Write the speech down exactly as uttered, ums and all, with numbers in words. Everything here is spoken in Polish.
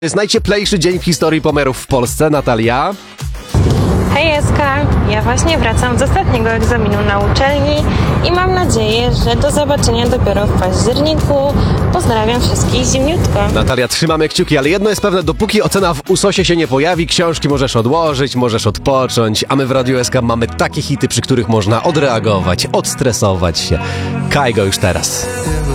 Jest najcieplejszy dzień w historii pomerów w Polsce, Natalia. Hej Eska, ja właśnie wracam z ostatniego egzaminu na uczelni i mam nadzieję, że do zobaczenia dopiero w październiku. Pozdrawiam wszystkich zimniutko. Natalia, trzymamy kciuki, ale jedno jest pewne, dopóki ocena w usosie się nie pojawi, książki możesz odłożyć, możesz odpocząć, a my w Radiu S K mamy takie hity, przy których można odreagować, odstresować się. Kaj go już teraz.